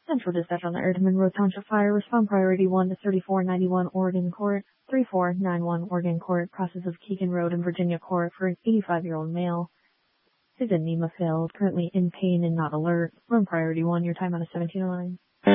Central Dispatch on the Air to Monroe Township Fire. Respond priority 1 to 3491 Oregon Court, 3491 Oregon Court, process of Keegan Road in Virginia Court for an 85-year-old male. His enema failed, currently in pain and not alert. Run priority 1, your time out of 1709.